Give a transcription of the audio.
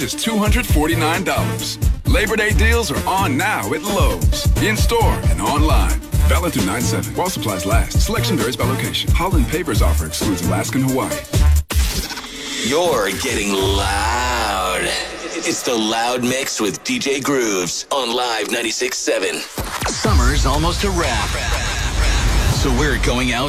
is $249. Labor Day deals are on now at Lowe's. In-store and online. Valid through 9/7. While supplies last. Selection varies by location. Holland Paper's offer excludes Alaska and Hawaii. You're getting loud. It's the Loud Mix with DJ Grooves on Live 96.7. Summer's almost a wrap. So we're going out